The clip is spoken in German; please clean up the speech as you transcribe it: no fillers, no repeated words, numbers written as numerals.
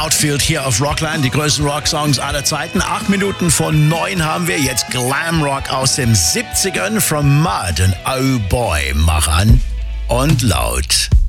Outfield hier auf Rockland. Die größten Rocksongs aller Zeiten. 8 Minuten vor 9 haben wir jetzt Glamrock aus den 70ern. From Mud und Oh Boy. Mach an und laut.